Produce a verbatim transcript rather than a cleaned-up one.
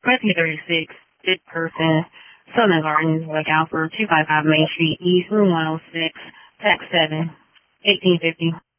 Rescue thirty-six, fifth person, Southern Gardens, Lake Alfred, two five five Main Street, East, room one oh six, tax seven, eighteen fifty.